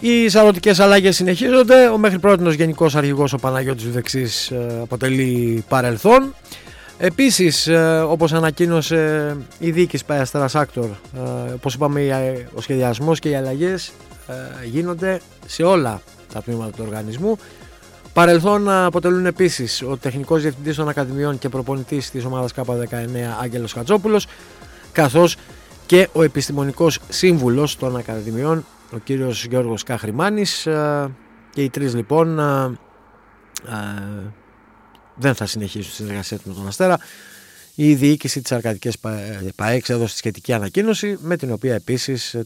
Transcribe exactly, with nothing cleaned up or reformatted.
Οι σαρωτικές αλλαγές συνεχίζονται. Ο μέχρι πρότινος γενικός αρχηγός ο Παναγιώτης Δεξής ε, αποτελεί παρελθόν. Επίσης, ε, όπως ανακοίνωσε η διοίκηση Περαστέρας Άκτορ, ε, όπως είπαμε, ο σχεδιασμός και οι αλλαγές ε, γίνονται σε όλα τα τμήματα του οργανισμού. Παρελθόν αποτελούν επίσης ο τεχνικός διευθυντής των Ακαδημιών και προπονητής της ομάδας K δεκαεννέα Άγγελος Χατζόπουλος, καθώς και ο επιστημονικός σύμβουλος των Ακαδημιών, ο κύριος Γιώργος Καχρημάνης, και οι τρεις λοιπόν δεν θα συνεχίσουν τη συνεργασία του με τον Αστέρα. Η διοίκηση της Αρκαδικής ΠΑΕ έδωσε σχετική ανακοίνωση, με την οποία επίσης